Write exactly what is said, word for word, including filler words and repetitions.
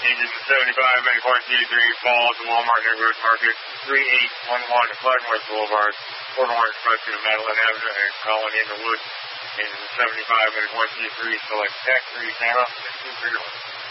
Engine seventy-five, Medic one two three, Falls, Walmart Neighborhood Market, three eight one one, Glenwood Boulevard, Port Orange, Preston, and Madeline Avenue, and calling in the Woods. Engine seventy-five, Medic one two three, select tech, three zero, six two three one.